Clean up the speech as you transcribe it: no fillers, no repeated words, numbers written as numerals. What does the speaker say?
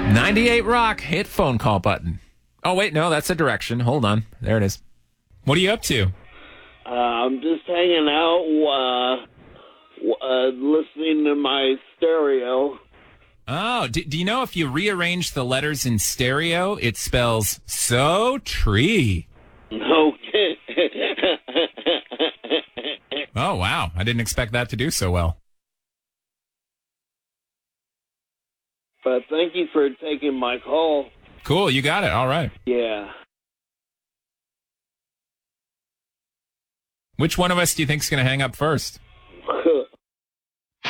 98 Rock, hit phone call button. Oh, wait, no, that's a direction. Hold on. There it is. What are you up to? I'm just hanging out, listening to my stereo. Oh, do you know if you rearrange the letters in stereo, it spells so tree? Okay. Oh, wow. I didn't expect that to do so well. But thank you for taking my call. Cool, you got it. All right. Yeah. Which one of us do you think is going to hang up first?